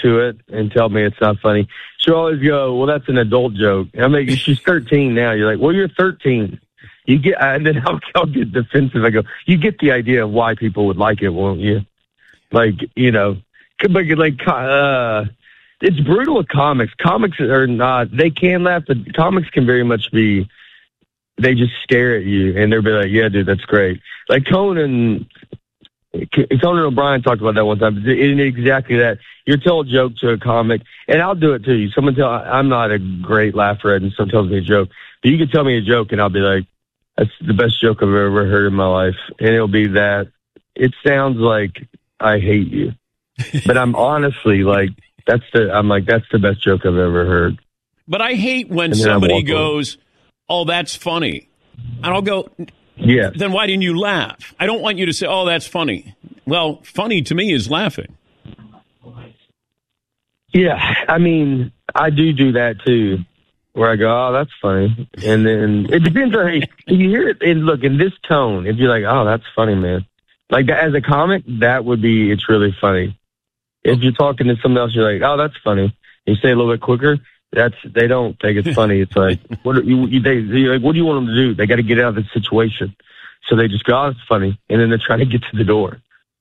to it and tell me it's not funny. She'll always go, well, that's an adult joke. I mean, she's 13 now. You're like, well, you're 13. You get, and then I'll get defensive. I go, you get the idea of why people would like it, won't you? Like, you know, it's brutal with comics. Comics are not, they can laugh, but comics can very much be, they just stare at you and they'll be like, yeah, dude, that's great. Like Conan O'Brien talked about that one time. It exactly that. You'll tell a joke to a comic, and I'll do it to you. I'm not a great laugher, and someone tells me a joke, but you can tell me a joke, and I'll be like, that's the best joke I've ever heard in my life. And it'll be that. It sounds like I hate you, but I'm honestly like, that's the best joke I've ever heard. But I hate when somebody goes, oh, that's funny. And I'll go, yeah. Then why didn't you laugh? I don't want you to say, oh, that's funny. Well, funny to me is laughing. Yeah, I mean, I do that too, where I go, oh, that's funny. And then it depends on if you hear it. And look, in this tone, if you're like, oh, that's funny, man. Like as a comic, that would be, it's really funny. If you're talking to someone else, you're like, oh, that's funny. You say it a little bit quicker. They don't think it's funny. It's like, what do you want them to do? They got to get out of the situation. So they just go, oh, it's funny. And then they're trying to get to the door.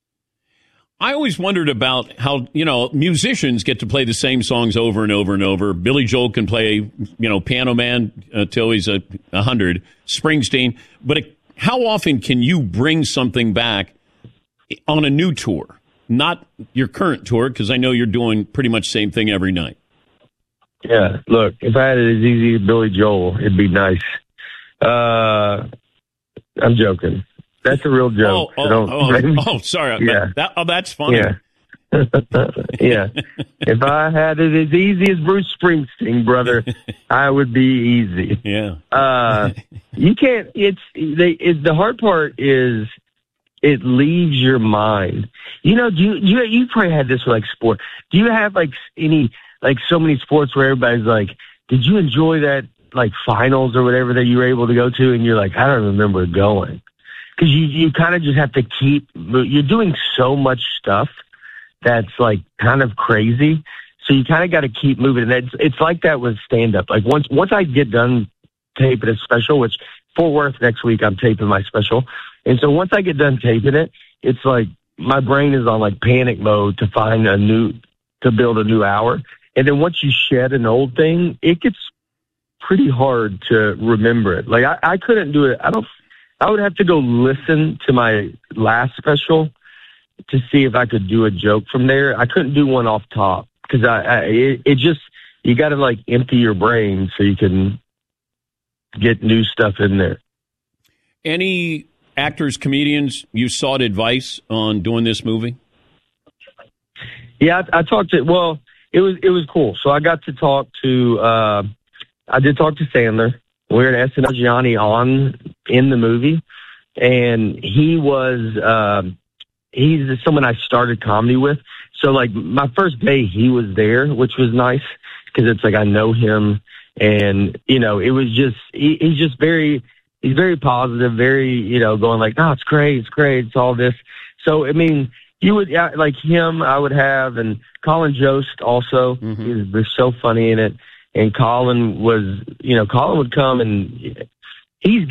I always wondered about how, musicians get to play the same songs over and over and over. Billy Joel can play, Piano Man till he's 100, Springsteen. But how often can you bring something back on a new tour? Not your current tour, because I know you're doing pretty much the same thing every night. Yeah, look, if I had it as easy as Billy Joel, it'd be nice. I'm joking. That's a real joke. Sorry. Yeah. That's funny. Yeah. Yeah. If I had it as easy as Bruce Springsteen, brother, I would be easy. Yeah. You can't. The hard part is it leaves your mind. You probably had this with like sport. Do you have like so many sports where everybody's like, did you enjoy that like finals or whatever that you were able to go to? And you're like, I don't remember going. Because you kind of just have to you're doing so much stuff that's like kind of crazy. So you kind of got to keep moving. And it's like that with stand-up. Like once I get done taping a special, which Fort Worth next week, I'm taping my special. And so once I get done taping it, it's like my brain is on like panic mode to build a new hour. And then once you shed an old thing, it gets pretty hard to remember it. Like I couldn't do it. I would have to go listen to my last special to see if I could do a joke from there. I couldn't do one off top because you got to like empty your brain so you can get new stuff in there. Any actors, comedians you sought advice on doing this movie? Yeah, I talked to. Well, it was cool. So I got to talk to. I did talk to Sandler. We were at SNL, Gianni in the movie, and he was he's someone I started comedy with. So like my first day, he was there, which was nice because it's like I know him, and it was just he's very positive, very going like, no, it's great, it's all this. So I mean, you would like him, I would have, and Colin Jost also. Mm-hmm. He's so funny in it. And Colin would come and he's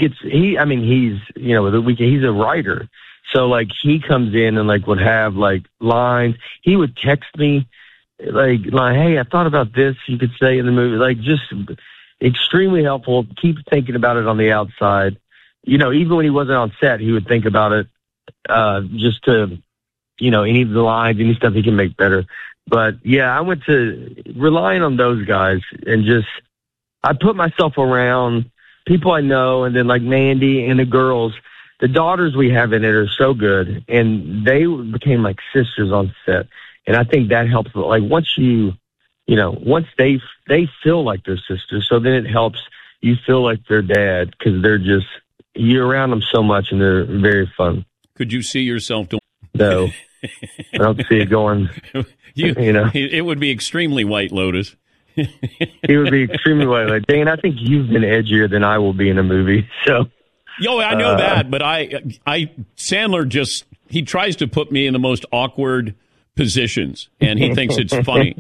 a writer. So like he comes in and like would have like lines. He would text me like, hey, I thought about this you could say in the movie. Like just extremely helpful. Keep thinking about it on the outside. Even when he wasn't on set, he would think about it just to, any of the lines, any stuff he can make better. But yeah, I went to relying on those guys and I put myself around people I know, and then like Mandy and the girls, the daughters we have in it are so good, and they became like sisters on set. And I think that helps. Like once once they feel like they're sisters, so then it helps you feel like their dad because you're around them so much and they're very fun. Could you see yourself doing? No, I don't see it going. It would be extremely White Lotus. It would be extremely White Lotus. Dan, I think you've been edgier than I will be in a movie. So, I know that, but Sandler he tries to put me in the most awkward positions, and he thinks it's funny.